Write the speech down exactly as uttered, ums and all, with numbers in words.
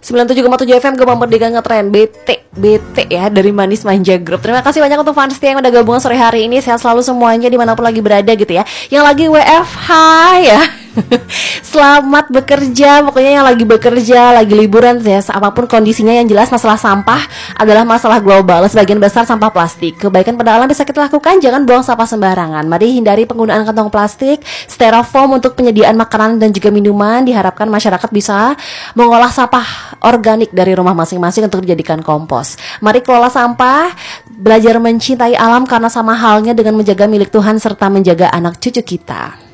sembilan puluh tujuh koma tujuh F M Gema Merdeka Ngetren. B T B T ya dari Manis Manja Group. Terima kasih banyak untuk fans yang udah gabung sore hari ini. Sehat selalu semuanya dimanapun lagi berada gitu ya. Yang lagi W F H ya, selamat bekerja. Pokoknya yang lagi bekerja, lagi liburan ya, apapun kondisinya, yang jelas masalah sampah adalah masalah global. Sebagian besar sampah plastik. Kebaikan pada alam bisa kita lakukan, jangan buang sampah sembarangan. Mari hindari penggunaan kantong plastik, styrofoam untuk penyediaan makanan dan juga minuman. Diharapkan masyarakat bisa mengolah sampah organik dari rumah masing-masing untuk dijadikan kompos. Mari kelola sampah, belajar mencintai alam karena sama halnya dengan menjaga milik Tuhan serta menjaga anak cucu kita.